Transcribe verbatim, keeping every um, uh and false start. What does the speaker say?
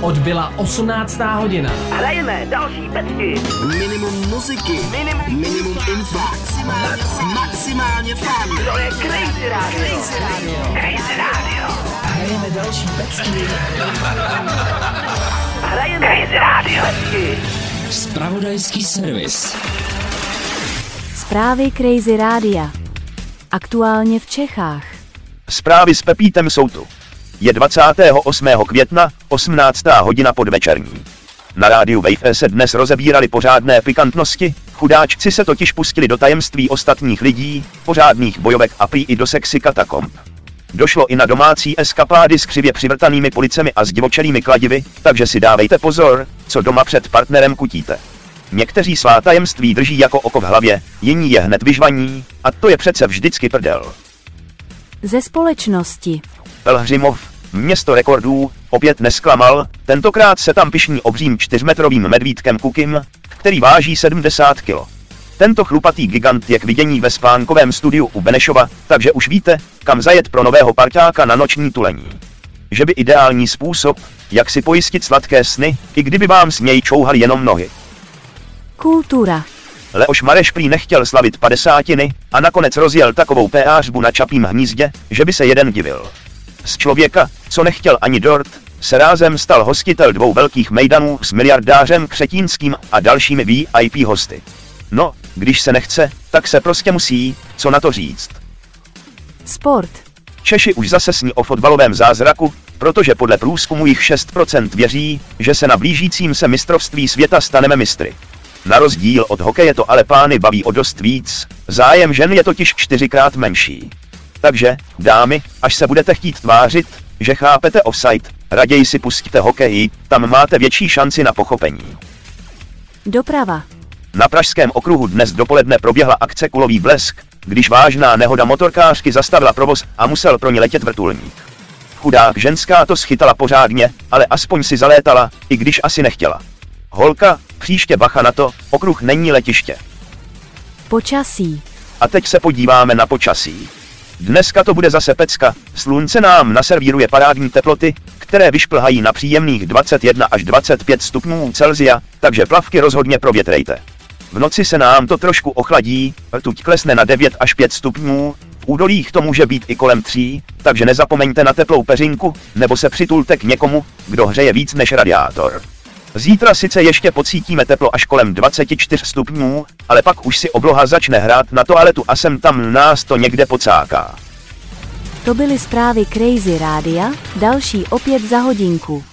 Odbyla osmnáctá hodina. Hrajeme další pecky. Minimum muziky. Minimum, Minimum info. Maximálně, maximálně fun. To je Crazy Radio. Crazy Radio. Crazy Radio. Hrajeme další pecky. Hrajeme Crazy Radio. Pecky. Zpravodajský servis. Zprávy Crazy Rádia. Aktuálně v Čechách. Zprávy s Pepítem jsou tu. Je dvacátého osmého května, osmnáctá hodina podvečerní. Na rádiu Wave se dnes rozebírali pořádné pikantnosti, chudáčci se totiž pustili do tajemství ostatních lidí, pořádných bojovek a prý i do sexy katakomb. Došlo i na domácí eskapády s křivě přivrtanými policemi a zdivočelými kladivy, takže si dávejte pozor, co doma před partnerem kutíte. Někteří svá tajemství drží jako oko v hlavě, jiní je hned vyžvaní, a to je přece vždycky prdel. Ze společnosti. Pelhřimov, město rekordů, opět nesklamal, tentokrát se tam pyšní obřím čtyřmetrovým medvídkem Kukim, který váží sedmdesát kilo. Tento chlupatý gigant je k vidění ve spánkovém studiu u Benešova, takže už víte, kam zajet pro nového parťáka na noční tulení. Že by ideální způsob, jak si pojistit sladké sny, i kdyby vám s něj čouhaly jenom nohy. Kultura. Leoš Mareš prý nechtěl slavit padesátiny a nakonec rozjel takovou péářbu na Čapím hnízdě, že by se jeden divil. Z člověka, co nechtěl ani dort, se rázem stal hostitel dvou velkých mejdanů s miliardářem Křetínským a dalšími V I P hosty. No, když se nechce, tak se prostě musí, co na to říct. Sport. Češi už zase sní o fotbalovém zázraku, protože podle průzkumu jich šest procent věří, že se na blížícím se mistrovství světa staneme mistry. Na rozdíl od hokeje to ale pány baví o dost víc, zájem žen je totiž čtyřikrát menší. Takže, dámy, až se budete chtít tvářit, že chápete offside, raději si pustíte hokej, tam máte větší šanci na pochopení. Doprava. Na Pražském okruhu dnes dopoledne proběhla akce Kulový blesk, když vážná nehoda motorkářky zastavila provoz a musel pro ní letět vrtulník. Chudák ženská to schytala pořádně, ale aspoň si zalétala, i když asi nechtěla. Holka, příště bacha na to, okruh není letiště. Počasí. A teď se podíváme na počasí. Dneska to bude zase pecka, slunce nám naservíruje parádní teploty, které vyšplhají na příjemných dvacet jedna až dvacet pět stupňů Celsia, takže plavky rozhodně provětrejte. V noci se nám to trošku ochladí, rtuť klesne na devět až pět stupňů, v údolích to může být i kolem tří, takže nezapomeňte na teplou peřinku, nebo se přitulte k někomu, kdo hřeje víc než radiátor. Zítra sice ještě pocítíme teplo až kolem dvacet čtyři stupňů, ale pak už si obloha začne hrát na toaletu a sem tam nás to někde pocáká. To byly zprávy Crazy Rádia, další opět za hodinku.